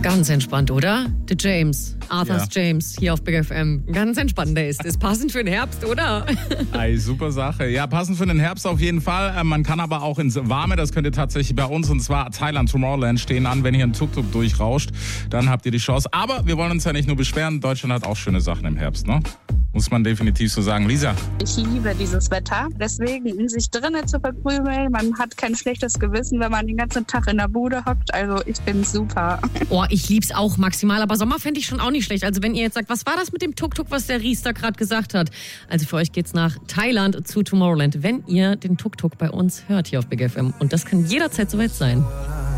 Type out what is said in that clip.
Ganz entspannt, oder? Der James, Arthur's James, hier auf Big FM. Ganz entspannt, der ist passend für den Herbst, oder? Ei, super Sache. Ja, passend für den Herbst auf jeden Fall. Man kann aber auch ins Warme, das könnt ihr tatsächlich bei uns, und zwar Thailand, Tomorrowland stehen an. Wenn hier ein Tuk-Tuk durchrauscht, dann habt ihr die Chance. Aber wir wollen uns ja nicht nur beschweren, Deutschland hat auch schöne Sachen im Herbst, ne? Muss man definitiv so sagen. Lisa? Ich liebe dieses Wetter. Deswegen in sich drinnen zu verkrümeln. Man hat kein schlechtes Gewissen, wenn man den ganzen Tag in der Bude hockt. Also ich bin super. Oh, ich lieb's auch maximal. Aber Sommer fände ich schon auch nicht schlecht. Also wenn ihr jetzt sagt, was war das mit dem Tuk-Tuk, was der Ries da gerade gesagt hat? Also für euch geht's nach Thailand zu Tomorrowland, wenn ihr den Tuk-Tuk bei uns hört hier auf Big FM. Und das kann jederzeit soweit sein.